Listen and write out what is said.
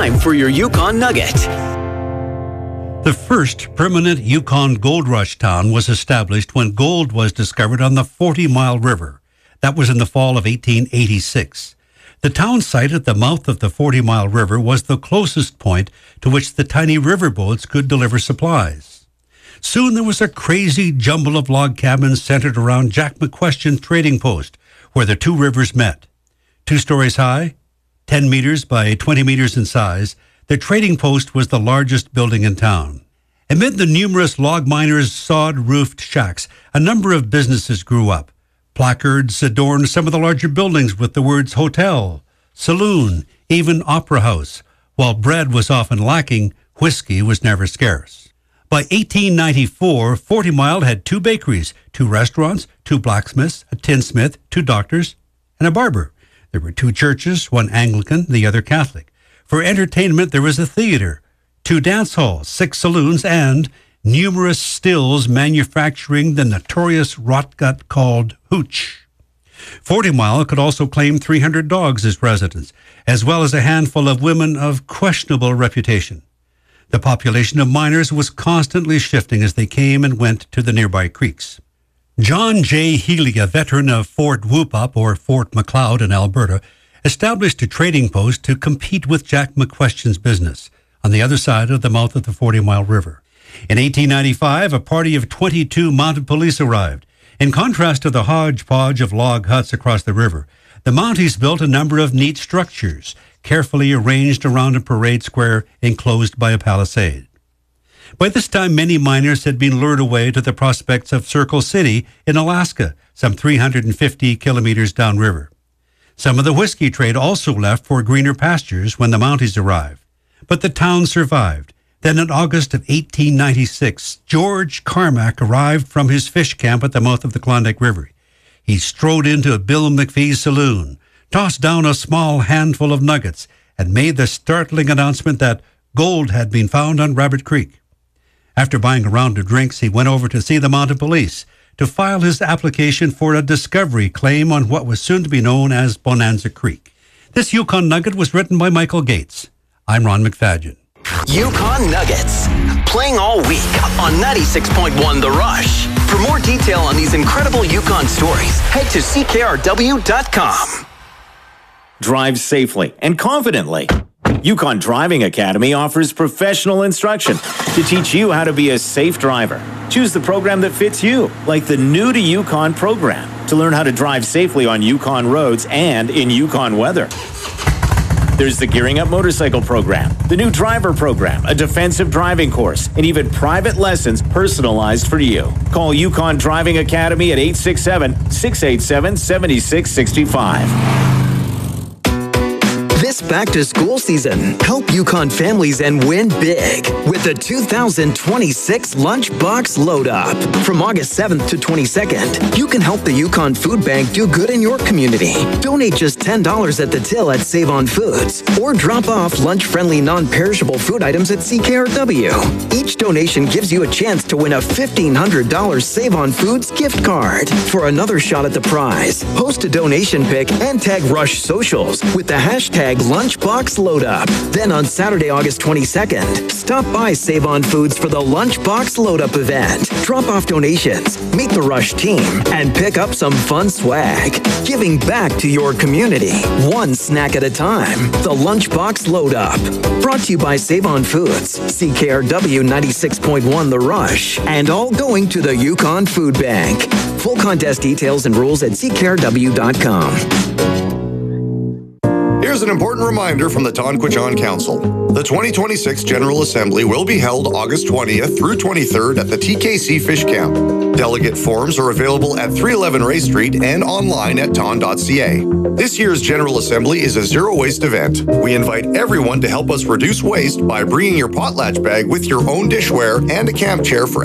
time for your Yukon Nugget. The first permanent Yukon gold rush town was established when gold was discovered on the 40 Mile River. That was in the fall of 1886. The town site at the mouth of the 40 Mile River was the closest point to which the tiny riverboats could deliver supplies. Soon there was a crazy jumble of log cabins centered around Jack McQuestion's trading post, where the two rivers met. 2 stories high, 10 meters by 20 meters in size, the trading post was the largest building in town. Amid the numerous log miners' sod-roofed shacks, a number of businesses grew up. Placards adorned some of the larger buildings with the words hotel, saloon, even opera house. While bread was often lacking, whiskey was never scarce. By 1894, 40 Mile had 2 bakeries, 2 restaurants, 2 blacksmiths, a tinsmith, 2 doctors, and a barber. There were 2 churches, one Anglican, the other Catholic. For entertainment, there was a theater, 2 dance halls, 6 saloons, and numerous stills manufacturing the notorious rotgut called hooch. 40 Mile could also claim 300 dogs as residents, as well as a handful of women of questionable reputation. The population of miners was constantly shifting as they came and went to the nearby creeks. John J. Healy, a veteran of Fort Whoop-Up or Fort Macleod in Alberta, established a trading post to compete with Jack McQuestion's business on the other side of the mouth of the 40 Mile River. In 1895, a party of 22 mounted police arrived. In contrast to the hodgepodge of log huts across the river, the Mounties built a number of neat structures, carefully arranged around a parade square enclosed by a palisade. By this time, many miners had been lured away to the prospects of Circle City in Alaska, some 350 kilometers downriver. Some of the whiskey trade also left for greener pastures when the Mounties arrived. But the town survived. Then in August of 1896, George Carmack arrived from his fish camp at the mouth of the Klondike River. He strode into Bill McPhee's saloon, tossed down a small handful of nuggets, and made the startling announcement that gold had been found on Rabbit Creek. After buying a round of drinks, he went over to see the mounted police to file his application for a discovery claim on what was soon to be known as Bonanza Creek. This Yukon Nugget was written by Michael Gates. I'm Ron McFadgen. Yukon Nuggets, playing all week on 96.1 The Rush. For more detail on these incredible Yukon stories, head to ckrw.com. Drive safely and confidently. Yukon Driving Academy offers professional instruction to teach you how to be a safe driver. Choose the program that fits you, like the New to Yukon program, to learn how to drive safely on Yukon roads and in Yukon weather. There's the Gearing Up Motorcycle program, the new driver program, a defensive driving course, and even private lessons personalized for you. Call Yukon Driving Academy at 867-687-7665. This back-to-school season, help Yukon families and win big with the 2026 Lunchbox Load Up. From August 7th to 22nd, you can help the Yukon Food Bank do good in your community. Donate just $10 at the till at Save On Foods, or drop off lunch-friendly, non-perishable food items at CKRW. Each donation gives you a chance to win a $1,500 Save On Foods gift card. For another shot at the prize, post a donation pic and tag Rush Socials with the hashtag Lunchbox Load Up. Then on Saturday, August 22nd, stop by Save On Foods for the Lunchbox Load Up event. Drop off donations, meet the Rush team, and pick up some fun swag. Giving back to your community, one snack at a time. The Lunchbox Load Up. Brought to you by Save On Foods, CKRW 96.1 The Rush, and all going to the Yukon Food Bank. Full contest details and rules at ckrw.com. Here's an important reminder from the Tonquidgeon Council. The 2026 General Assembly will be held August 20th through 23rd at the TKC Fish Camp. Delegate forms are available at 311 Ray Street and online at ton.ca. This year's General Assembly is a zero-waste event. We invite everyone to help us reduce waste by bringing your potlatch bag with your own dishware and a camp chair for